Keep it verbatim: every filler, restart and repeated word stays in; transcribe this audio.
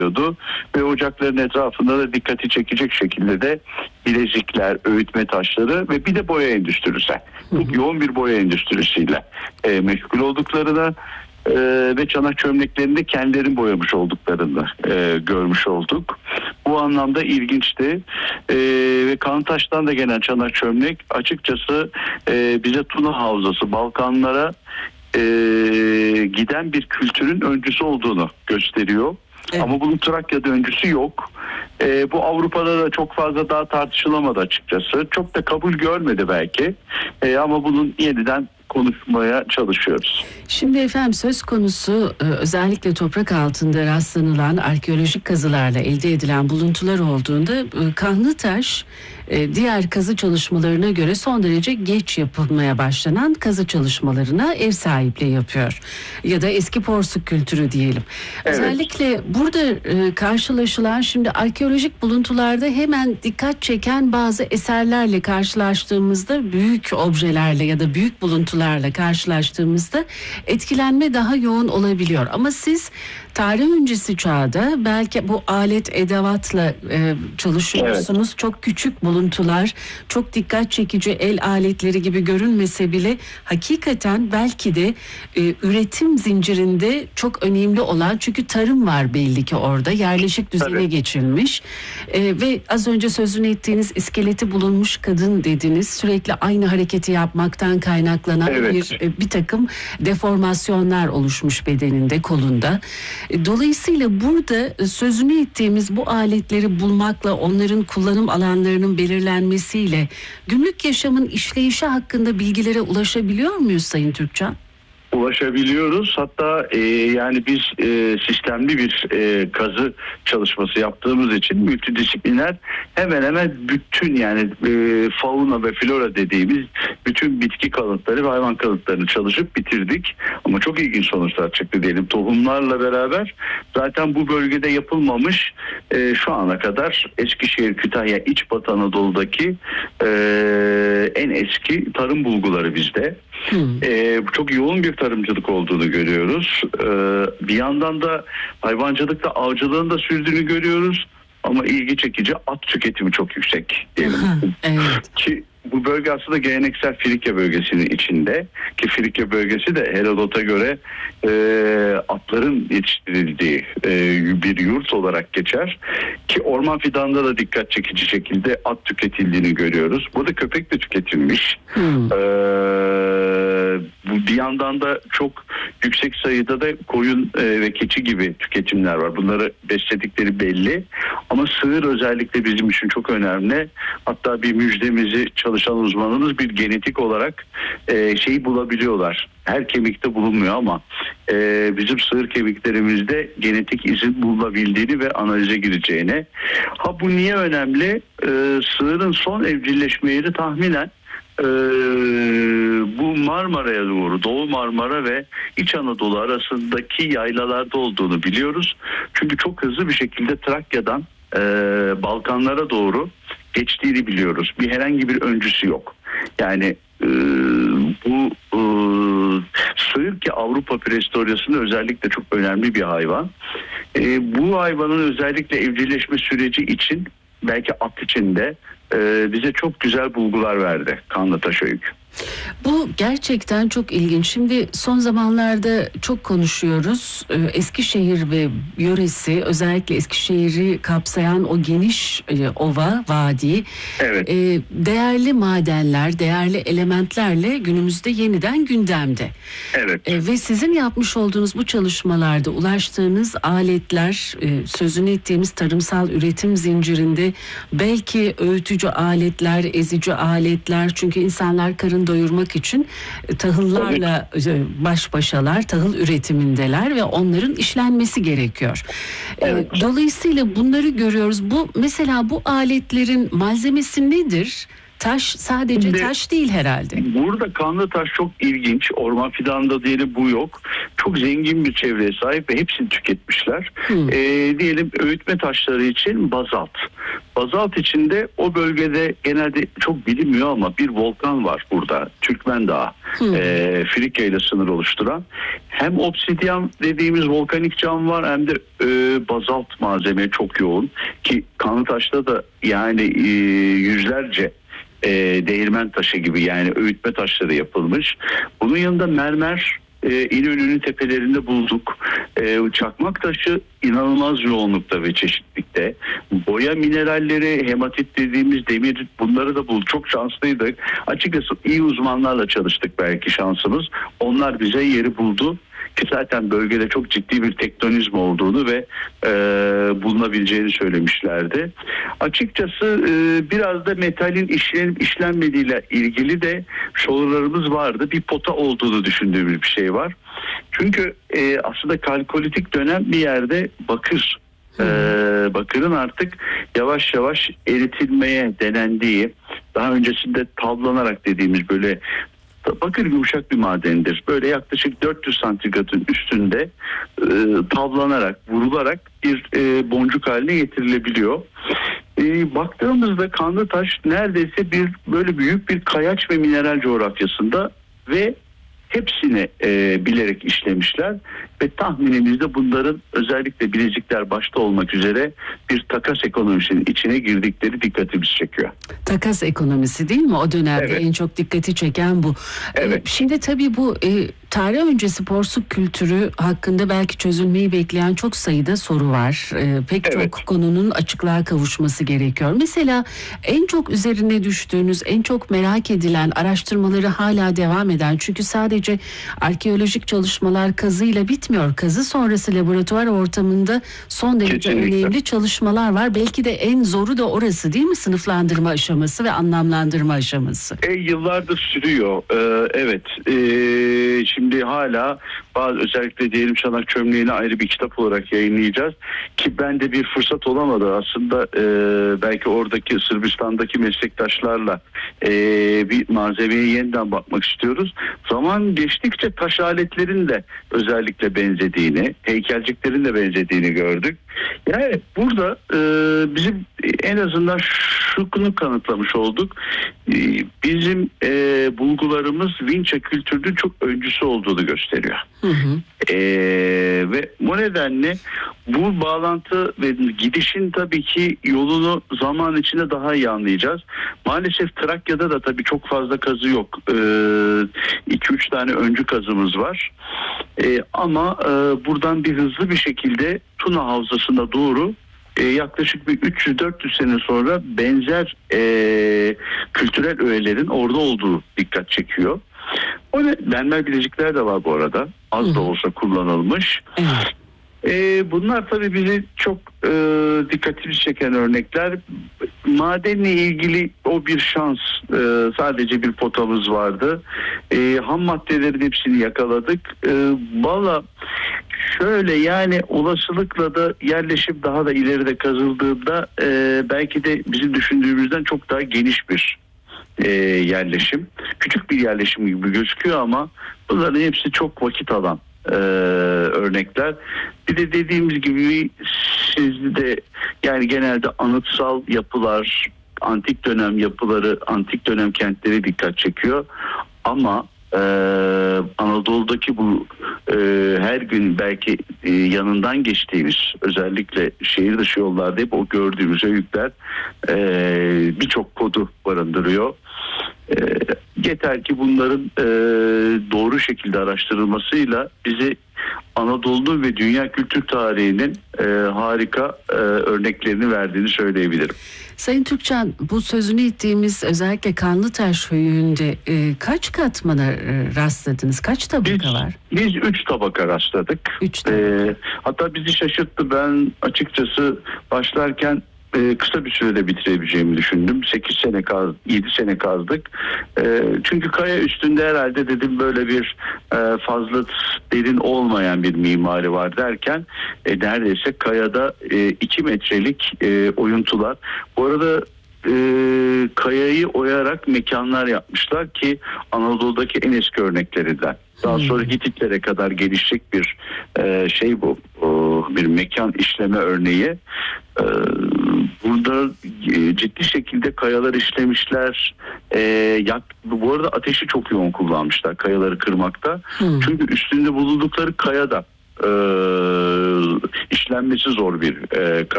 ve ocakların etrafında da dikkati çekecek şekilde de bilezikler, öğütme taşları ve bir de boya endüstrisi. Çok yoğun bir boya endüstrisiyle e, meşgul olduklarını e, ve çanak çömleklerinde kendilerini boyamış olduklarını e, görmüş olduk. Bu anlamda ilginçti. E, ve Kantaş'tan da gelen çanak çömlek açıkçası e, bize Tuna Havzası, Balkanlara e, giden bir kültürün öncüsü olduğunu gösteriyor. Evet. Ama bunun Trakya'da öncüsü yok. Ee, bu Avrupa'da da çok fazla daha tartışılamadı açıkçası. Çok da kabul görmedi belki. Ee, ama bunun yeniden konuşmaya çalışıyoruz. Şimdi efendim söz konusu özellikle toprak altında rastlanılan arkeolojik kazılarla elde edilen buluntular olduğunda Kanlıtaş diğer kazı çalışmalarına göre son derece geç yapılmaya başlanan kazı çalışmalarına ev sahipliği yapıyor. Ya da eski porsuk kültürü diyelim. Evet. Özellikle burada karşılaşılan şimdi arkeolojik buluntularda hemen dikkat çeken bazı eserlerle karşılaştığımızda, büyük objelerle ya da büyük buluntularla karşılaştığımızda etkilenme daha yoğun olabiliyor. Ama siz tarih öncesi çağda belki bu alet edevatla e, çalışıyorsunuz. Evet. Çok küçük buluntular, çok dikkat çekici el aletleri gibi görünmese bile hakikaten belki de e, üretim zincirinde çok önemli olan, çünkü tarım var belli ki orada, yerleşik düzene evet. geçilmiş e, ve az önce sözünü ettiğiniz iskeleti bulunmuş kadın dediniz, sürekli aynı hareketi yapmaktan kaynaklanan evet. bir e, bir takım deformasyonlar oluşmuş bedeninde, kolunda. Dolayısıyla burada sözünü ettiğimiz bu aletleri bulmakla, onların kullanım alanlarının belirlenmesiyle günlük yaşamın işleyişi hakkında bilgilere ulaşabiliyor muyuz Sayın Türkcan? Ulaşabiliyoruz. Hatta e, yani biz e, sistemli bir e, kazı çalışması yaptığımız için multidisipliner hemen hemen bütün yani e, fauna ve flora dediğimiz bütün bitki kalıntıları ve hayvan kalıntılarını çalışıp bitirdik. Ama çok ilginç sonuçlar çıktı diyelim. Tohumlarla beraber zaten bu bölgede yapılmamış e, şu ana kadar Eskişehir, Kütahya, İç Batı Anadolu'daki e, en eski tarım bulguları bizde. Hmm. E, çok yoğun bir tarımcılık olduğunu görüyoruz. Ee, bir yandan da hayvancılıkta avcılığın da sürdüğünü görüyoruz. Ama ilgi çekici at tüketimi çok yüksek. Evet. Ki bu bölge aslında geleneksel Frikya bölgesinin içinde. Ki Frikya bölgesi de Herodot'a göre e, atların yetiştirildiği e, bir yurt olarak geçer. Ki orman fidanında da dikkat çekici şekilde at tüketildiğini görüyoruz. Burada köpek de tüketilmiş. Hmm. Ee, bir yandan da çok yüksek sayıda da koyun e, ve keçi gibi tüketimler var. Bunları besledikleri belli. Ama sığır özellikle bizim için çok önemli. Hatta bir müjdemizi çalışan uzmanımız bir genetik olarak e, şeyi bulabiliyorlar. Her kemikte bulunmuyor ama e, bizim sığır kemiklerimizde genetik izin bulunabildiğini ve analize gireceğine. Ha bu niye önemli? E, sığırın son evcilleşme yeri tahminen Ee, bu Marmara'ya doğru, Doğu Marmara ve İç Anadolu arasındaki yaylalarda olduğunu biliyoruz. Çünkü çok hızlı bir şekilde Trakya'dan e, Balkanlara doğru geçtiğini biliyoruz. Bir herhangi bir öncüsü yok. Yani e, bu e, sığır ki Avrupa prehistoryasında özellikle çok önemli bir hayvan. E, bu hayvanın özellikle evcilleşme süreci için, belki at için de Ee, bize çok güzel bulgular verdi Kanlıtaş Öykü. Bu gerçekten çok ilginç. Şimdi son zamanlarda çok konuşuyoruz. Ee, Eskişehir ve yöresi, özellikle Eskişehir'i kapsayan o geniş e, ova, vadi, evet. e, değerli madenler, değerli elementlerle günümüzde yeniden gündemde. Evet. E, ve sizin yapmış olduğunuz bu çalışmalarda ulaştığınız aletler, e, sözünü ettiğimiz tarımsal üretim zincirinde belki öğütücü aletler, ezici aletler, çünkü insanlar karın doyurmak için tahıllarla baş başalar, tahıl üretimindeler ve onların işlenmesi gerekiyor. Evet. Dolayısıyla bunları görüyoruz. Bu mesela bu aletlerin malzemesi nedir? Taş sadece Şimdi, taş değil herhalde. Burada Kanlıtaş çok ilginç. Orman fidanında diyelim bu yok. Çok zengin bir çevreye sahip ve hepsini tüketmişler. Hmm. Ee, diyelim öğütme taşları için bazalt. Bazalt içinde o bölgede genelde çok bilinmiyor ama bir volkan var burada. Türkmen Dağı. Hmm. Ee, Frikya ile sınır oluşturan. Hem obsidyen dediğimiz volkanik cam var hem de e, bazalt malzeme çok yoğun. Ki Kanlıtaş'ta da yani e, yüzlerce E, değirmen taşı gibi yani öğütme taşları yapılmış. Bunun yanında mermer e, İnönü'nün tepelerinde bulduk. E, çakmak taşı inanılmaz yoğunlukta ve çeşitlilikte. Boya mineralleri, hematit dediğimiz demir, bunları da bulduk. Çok şanslıydık. Açıkçası iyi uzmanlarla çalıştık, belki şansımız. Onlar bize yeri buldu. Ki zaten bölgede çok ciddi bir tektonizm olduğunu ve e, bulunabileceğini söylemişlerdi. Açıkçası e, biraz da metalin işlenip işlenmediğiyle ilgili de sorularımız vardı. Bir pota olduğunu düşündüğümüz bir şey var. Çünkü e, aslında kalkolitik dönem bir yerde bakır. Ee, bakırın artık yavaş yavaş eritilmeye denendiği, daha öncesinde tavlanarak dediğimiz böyle bakır yumuşak bir madendir. Böyle yaklaşık dört yüz santigratın üstünde e, tavlanarak, vurularak bir e, boncuk haline getirilebiliyor. E, baktığımızda Kanlıtaş neredeyse bir böyle büyük bir kayaç ve mineral coğrafyasında ve hepsini e, bilerek işlemişler ve tahminimizde bunların özellikle Bilezikler başta olmak üzere bir takas ekonomisinin içine girdikleri dikkatimizi çekiyor. Takas ekonomisi değil mi? O dönemde evet. En çok dikkati çeken bu. Evet. Ee, şimdi tabii bu e, tarih öncesi porsuk kültürü hakkında belki çözülmeyi bekleyen çok sayıda soru var. Ee, pek evet. çok konunun açıklığa kavuşması gerekiyor. Mesela en çok üzerine düştüğünüz, en çok merak edilen, araştırmaları hala devam eden, çünkü sadece arkeolojik çalışmalar kazıyla bitmiyor. Kazı sonrası laboratuvar ortamında son derece Kesinlikle. önemli çalışmalar var. Belki de en zoru da orası değil mi? Sınıflandırma aşaması ve anlamlandırma aşaması. E, yıllardır sürüyor. Ee, evet. Ee, şimdi hala bazı, özellikle diyelim çanak çömleğini ayrı bir kitap olarak yayınlayacağız. Ki ben de bir fırsat olamadı. Aslında e, belki oradaki Sırbistan'daki meslektaşlarla e, bir malzemeye yeniden bakmak istiyoruz. Zaman geçtikçe taş aletlerin de özellikle benzediğini, heykelciklerin de benzediğini gördük. Yani burada e, bizim en azından şunu kanıtlamış olduk. E, bizim e, bulgularımız Vinça kültürünün çok öncüsü olduğunu gösteriyor. Hı hı. E, ve bu nedenle bu bağlantı ve gidişin tabii ki yolunu zaman içinde daha iyi anlayacağız. Maalesef Trakya'da da tabii çok fazla kazı yok. iki üç tane öncü kazımız var. E, ama e, buradan bir hızlı bir şekilde Tuna Havzası'na doğru e, yaklaşık bir üç yüz dört yüz sene sonra benzer e, kültürel öğelerin orada olduğu dikkat çekiyor. O ne? Mermer bilezikler de var bu arada. Az Hı-hı. da olsa kullanılmış. Evet. E, bunlar tabii bizi çok e, dikkatimizi çeken örnekler. Madenle ilgili o bir şans. E, sadece bir potamız vardı. E, ham maddelerin hepsini yakaladık. E, Valla şöyle, yani olasılıkla da yerleşim daha da ileride kazıldığında e, belki de bizim düşündüğümüzden çok daha geniş bir e, yerleşim. Küçük bir yerleşim gibi gözüküyor ama bunların hepsi çok vakit alan Ee, örnekler. Bir de dediğimiz gibi sizde yani genelde anıtsal yapılar, antik dönem yapıları, antik dönem kentleri dikkat çekiyor. Ama e, Anadolu'daki bu e, her gün belki e, yanından geçtiğimiz, özellikle şehir dışı yollarda hep o gördüğümüz öyküler e, birçok kodu barındırıyor. E, yeter ki bunların e, doğru şekilde araştırılmasıyla bizi Anadolu ve dünya kültür tarihinin e, harika e, örneklerini verdiğini söyleyebilirim. Sayın Türkcan, bu sözünü ettiğimiz özellikle Kanlıtaş Höyüğü'nde e, kaç katmana e, rastladınız? Kaç tabaka biz, var? Biz üç tabaka rastladık. Üç tabaka. E, hatta bizi şaşırttı. Ben açıkçası başlarken Ee, kısa bir sürede bitirebileceğimi düşündüm. sekiz sene kaz, yedi sene kazdık. Ee, çünkü kaya üstünde herhalde dedim böyle bir e, fazla derin olmayan bir mimari var derken e, neredeyse kayada e, iki metrelik e, oyuntular. Bu arada e, kayayı oyarak mekanlar yapmışlar ki Anadolu'daki en eski örneklerinden. Daha Hmm. sonra Hititlere kadar gelişecek bir e, şey bu. O, bir mekan işleme örneği. E, burada e, ciddi şekilde kayalar işlemişler. E, yak, bu arada ateşi çok yoğun kullanmışlar kayaları kırmakta. Hmm. Çünkü üstünde bulundukları kaya da e, işlenmesi zor bir e, kaya.